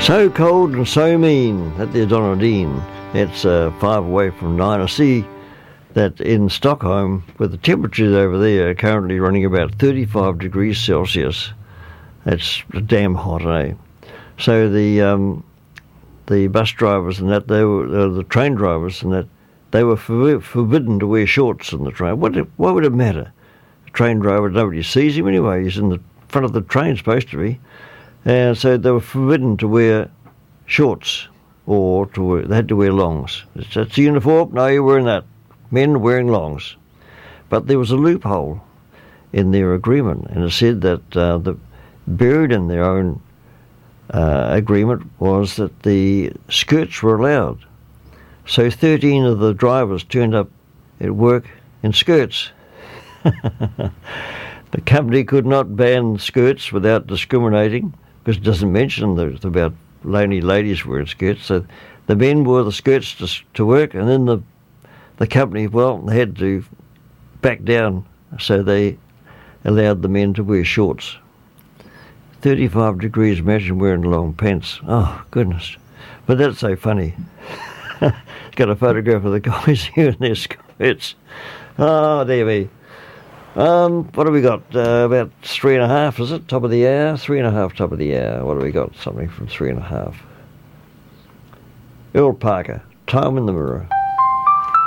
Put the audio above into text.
So cold and so mean at the Donaldine. It's 5 away from 9. I see that in Stockholm, where the temperatures over there are currently running about 35 degrees Celsius. That's damn hot, eh? So the bus drivers and that, the train drivers and that, they were forbidden to wear shorts on the train. Why would it matter? A train driver, nobody sees him anyway. He's in the front of the train, supposed to be. And so they were forbidden to wear shorts, or they had to wear longs. That's the uniform. No, you're wearing that. Men wearing longs. But there was a loophole in their agreement, and it said that buried in their own agreement was that the skirts were allowed. So 13 of the drivers turned up at work in skirts. The company could not ban skirts without discriminating, because it doesn't mention that about lonely ladies wearing skirts. So the men wore the skirts to work, and then the company, they had to back down, so they allowed the men to wear shorts. 35 degrees, imagine wearing long pants. Oh, goodness. But that's so funny. Got a photograph of the guys here in their skirts. Oh, dear me. What have we got? About 3.5, is it? Top of the hour? 3.5, top of the hour. What have we got? Something from 3.5. Earl Parker, Time in the Mirror.